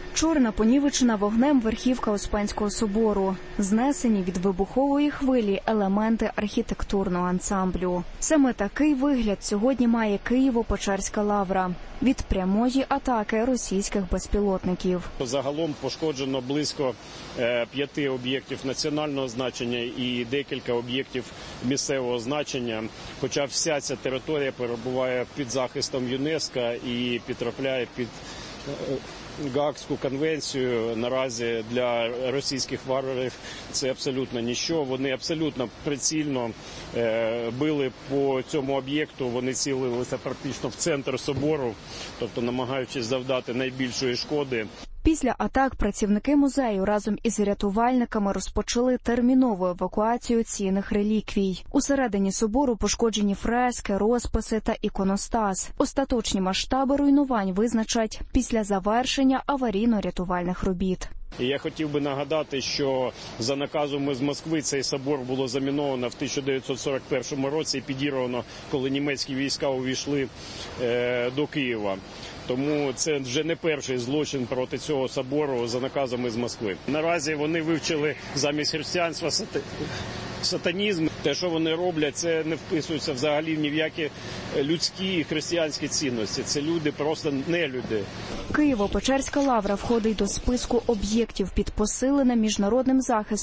Чорна понівечена вогнем верхівка Успенського собору. Знесені від вибухової хвилі елементи архітектурного ансамблю. Саме такий вигляд сьогодні має Києво-Печерська лавра від прямої атаки російських безпілотників. Загалом пошкоджено близько 5 об'єктів національного значення і декілька об'єктів місцевого значення. Хоча вся ця територія перебуває під захистом ЮНЕСКО і потрапляє під Гаазьку конвенцію. Наразі для російських варварів це абсолютно ніщо. Вони абсолютно прицільно били по цьому об'єкту, вони цілилися практично в центр собору, тобто намагаючись завдати найбільшої шкоди. Після атак працівники музею разом із рятувальниками розпочали термінову евакуацію цінних реліквій. Усередині собору пошкоджені фрески, розписи та іконостас. Остаточні масштаби руйнувань визначать після завершення аварійно-рятувальних робіт. Я хотів би нагадати, що за наказом з Москви цей собор було заміновано в 1941 році і підірвано, коли німецькі війська увійшли до Києва. Тому це вже не перший злочин проти цього собору за наказом із Москви. Наразі вони вивчили замість християнства сатанізм. Те, що вони роблять, це не вписується взагалі ні в які людські і християнські цінності. Це люди просто не люди. Києво-Печерська лавра входить до списку об'єктів під посиленим міжнародним захистом